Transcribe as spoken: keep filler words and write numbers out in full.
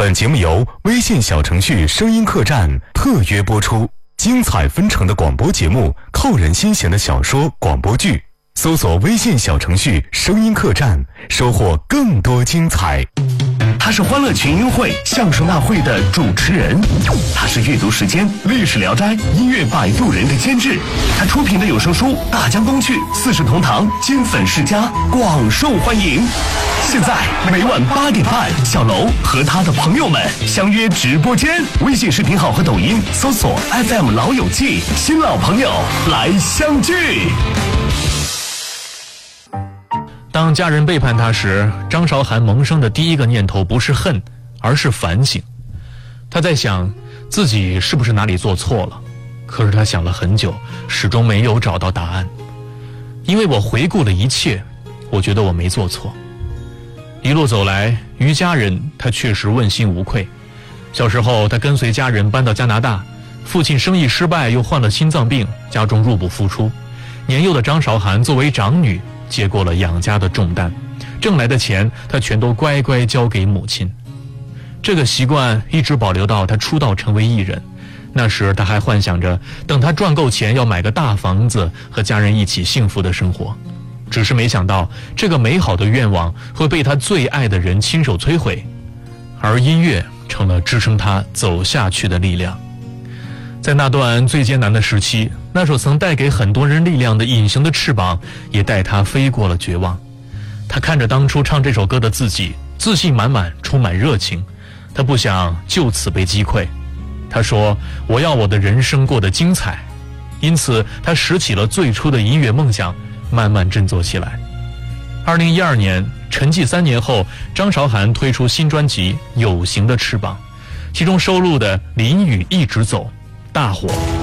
本节目由微信小程序声音客栈特约播出，精彩纷呈的广播节目，扣人心弦的小说广播剧，搜索微信小程序声音客栈，收获更多精彩。 他是欢乐群英会相声大会的主持人，他是阅读时间历史聊斋音乐摆渡人的监制，他出品的有声书《大江东去》《四世同堂》金粉世家广受欢迎。现在每晚八点半，小楼和他的朋友们相约直播间，微信视频号和抖音搜索 F M 老友记，新老朋友来相聚。 当家人背叛他时，张韶涵萌生的第一个念头不是恨，而是反省。他在想自己是不是哪里做错了，可是他想了很久，始终没有找到答案。因为我回顾了一切，我觉得我没做错。一路走来，于家人他确实问心无愧。小时候他跟随家人搬到加拿大，父亲生意失败，又患了心脏病，家中入不敷出。年幼的张韶涵作为长女，接过了养家的重担，挣来的钱她全都乖乖交给母亲。这个习惯一直保留到她出道成为艺人。那时她还幻想着等她赚够钱要买个大房子，和家人一起幸福的生活。只是没想到这个美好的愿望会被她最爱的人亲手摧毁，而音乐成了支撑她走下去的力量。在那段最艰难的时期，那首曾带给很多人力量的隐形的翅膀也带他飞过了绝望。他看着当初唱这首歌的自己，自信满满，充满热情。他不想就此被击溃。他说，我要我的人生过得精彩。因此他拾起了最初的音乐梦想，慢慢振作起来。二零一二年，沉寂三年后，张韶涵推出新专辑《有形的翅膀》，其中收录的《淋雨一直走》大火。